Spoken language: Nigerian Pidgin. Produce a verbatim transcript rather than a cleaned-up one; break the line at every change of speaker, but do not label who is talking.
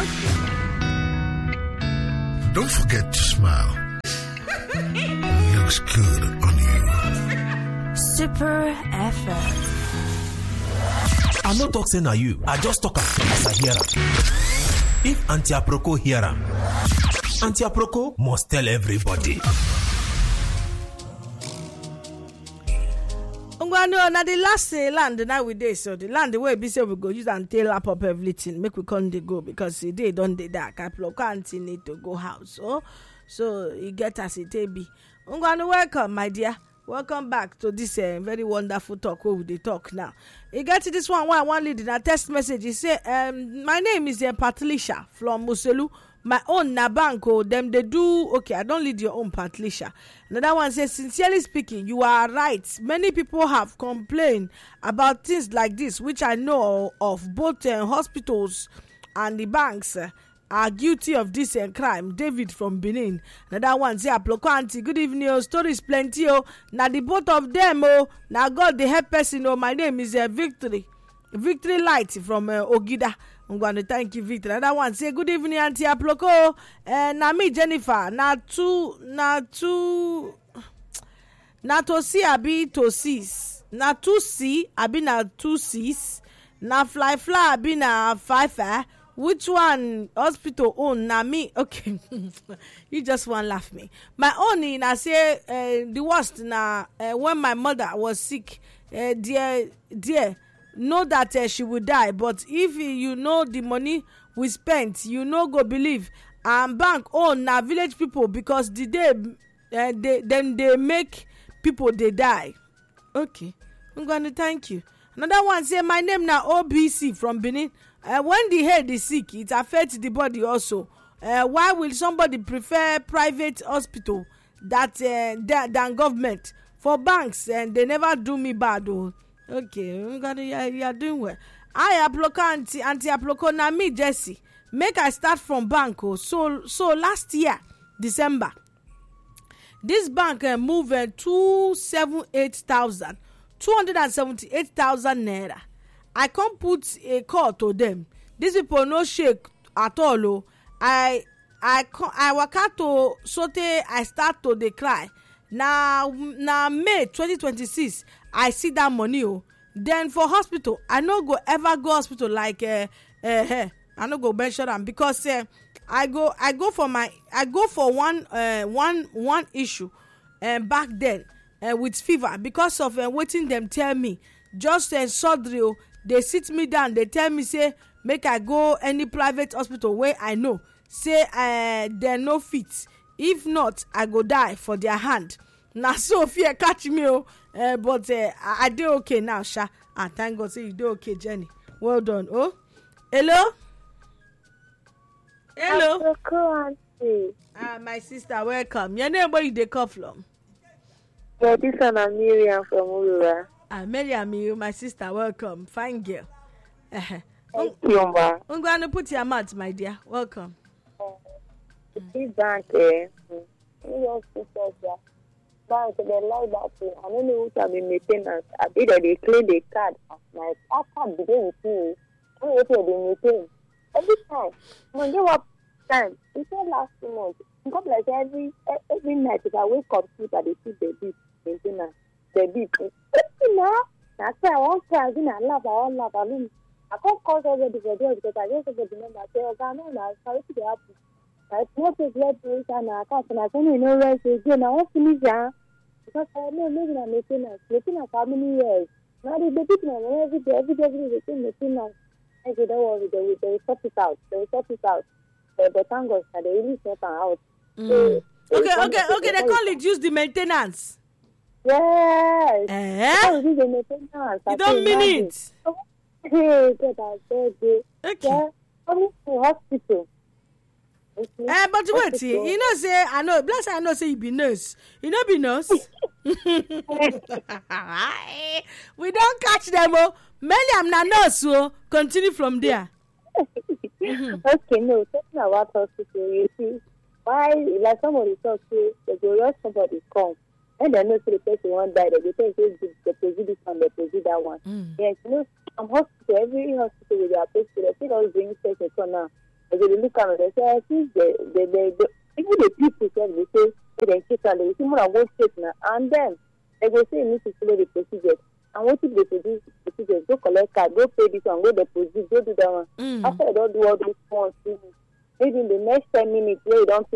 Don't forget to smile. Looks good on you.
Super F M.
I no talk say na you. I just talk as I hear am. If Auntie Aproko hear am, Auntie Aproko must tell everybody.
Ngwano na the last uh, land now we dey, so the land the way be say we go use and tail up up everything, make we come dey go because the day don dey dark. Aproko auntie need to go house, so so e get as it be. Ngwano, welcome my dear. Welcome back to this uh, very wonderful talk where we dey talk now. You get to this one why I want lead in a text message. You say, um, my name is uh, Patricia from Muselu. My own na banko, them they do okay. I don't lead your own, Patricia. Another one says, sincerely speaking, you are right. Many people have complained about things like this, which I know of. Both uh, hospitals and the banks uh, are guilty of this uh, crime. David from Benin. Another one say, Aproko auntie, good evening. Oh, stories plenty. Oh, now the both of them. Oh, now God the help person. Oh, my name is uh, Victory. Victory Light from uh, Ogida. I'm going to thank you, Victor. Another one say, good evening, Auntie Aproko. Uh, na me, Jennifer. Na two, na two, na to see abi to sis. Na two C abi na two sis. Na fly fly abi na five five. Which one hospital own? Na me. Okay, you just want laugh me. My own, I say uh, the worst. Na uh, when my mother was sick, uh, dear, dear. Know that uh, she will die, but if uh, you know the money we spent, you no go believe. And bank own na village people because the day uh, they then they make people they die. Okay, I'm going to thank you. Another one say my name na O B C from Benin. Uh, when the head is sick, it affects the body also. Uh, why will somebody prefer private hospital that uh, than government? For banks, and uh, they never do me bad though. Okay, you are doing well. I Aproko auntie, Auntie Aproko na me Jesse. Make I start from bank. Oh, so so last year December, this bank uh, moved uh, two seven eight thousand, two hundred and seventy eight thousand naira. I can't put a call to them. These people no shake at all. Oh, I I I waka to sote. I start to dey cry. Now now May twenty twenty six. I see that money. Oh, then for hospital, I no go ever go hospital like uh, uh, I no go mention them because uh, I go I go for my I go for one uh, one one issue uh, back then uh, with fever because of uh, waiting them tell me just uh, surgery. Oh, they sit me down. They tell me say make I go any private hospital where I know say uh, they no fit. If not, I go die for their hand. Now so fear catch me. Oh. Uh, but uh, I, I do okay now, Sha. And thank God, say you do okay, Jenny. Well done. Oh, hello, hello. Ah, my sister, welcome. Your name, where you dey call from?
Yeah, this one is Miriam from Urura.
Ah, Miriam, you, my sister, welcome. Fine girl. Uh,
Thank you, ma.
I'm going to put your mouth, my dear. Welcome.
This bank, eh? We also said that. Bank, they like that thing. I don't know who have been maintenance. I did that they clear the card. My card begin with me. I don't know if they maintain. Every time. When they work time, we said last two months. It comes like every every night. If I wake up, sleep, I see the beep maintenance. The beep. You know, that's why I want to. I didn't laugh. I want laugh. I mean, I can't call everybody for there because I just have to remember. I say, oh God, no, no, sorry to be happy. I not to let me and I can't. And I don't know rest again. I want to finish that. Because I know maybe I'm maintenance. Maintenance how many years? Now they do it now. Every day, every day, every day, they maintenance. I say, don't worry, they will, they will sort it out. They will sort it out. Uh, but thank God, they really sort it out.
Mm. So, okay, okay, okay. They call it use the maintenance.
Yes.
Eh?
Use the maintenance.
You don't mean it.
Hey, God, I said it.
Okay.
Yeah. Coming to hospital.
Eh, uh, but wait, you know, say I know. Bless, I know. Say you be nurse. You know, be nurse. We don't catch them. Oh, many I'm not nurse. So continue from there.
Mm-hmm. Okay, no. Talking about hospital, you see, why like somebody talks to they go rush somebody come, and they know so the person won't die. They go say they proceed this one, they proceed that one.
Mm.
Yes, you know, some hospital, every hospital with their place, they still always bring person to now. They go dey look am, they say, I think the the the, the even the people say they say they dey check am, they say more than one check now, and then they go say you need to follow the procedure. And what if they produce the procedure? Go collect card, go pay this one, go deposit, go do that one.
Mm.
After they don't do all those ones, maybe in the next ten minutes, where you don't